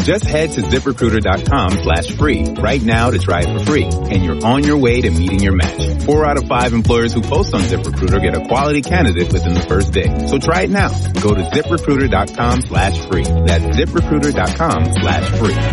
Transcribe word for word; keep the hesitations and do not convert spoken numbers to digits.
Just head to ZipRecruiter.com slash free right now to try it for free, and you're on your way to meeting your match. Four out of five employers who post on ZipRecruiter get a quality candidate within the first day. So try it now. Go to ZipRecruiter.com slash free. That's ZipRecruiter.com slash free.